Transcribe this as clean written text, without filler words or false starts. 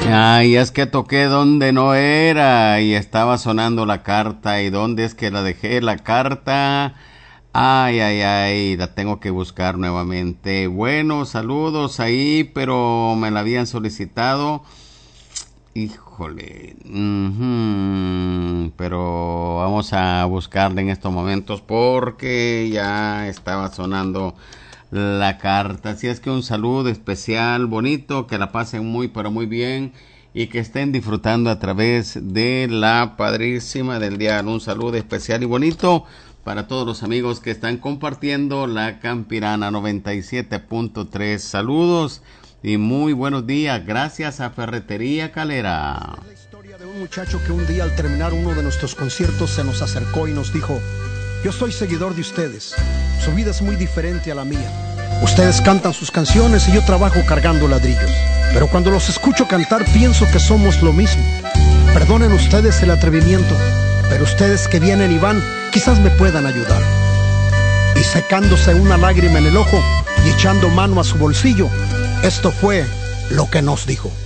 Ay, es que toqué donde no era y estaba sonando la carta. ¿Y dónde es que la dejé la carta? Ay, ay, ay, la tengo que buscar nuevamente. Bueno, saludos ahí, pero me la habían solicitado. Híjole, pero vamos a buscarla en estos momentos porque ya estaba sonando la carta. Así es que un saludo especial, bonito, que la pasen muy, pero muy bien y que estén disfrutando a través de la Padrísima del Dial. Un saludo especial y bonito para todos los amigos que están compartiendo la Campirana 97.3. Saludos y muy buenos días, gracias a Ferretería Calera. Es la historia de un muchacho que un día al terminar uno de nuestros conciertos se nos acercó y nos dijo: yo soy seguidor de ustedes, su vida es muy diferente a la mía. Ustedes cantan sus canciones y yo trabajo cargando ladrillos, pero cuando los escucho cantar pienso que somos lo mismo. Perdonen ustedes el atrevimiento, pero ustedes que vienen y van quizás me puedan ayudar. Y secándose una lágrima en el ojo y echando mano a su bolsillo, esto fue lo que nos dijo.